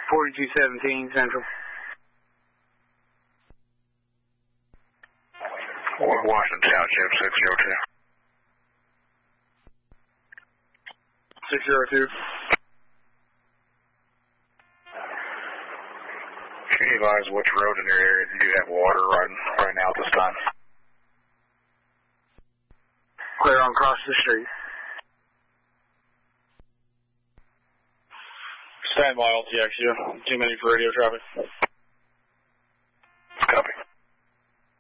4217 Central. Washington Township 602. 602. Can you advise which road in your area do have water right now at this time? Clear on across the street. Stand by LTX, 2 minutes for radio traffic.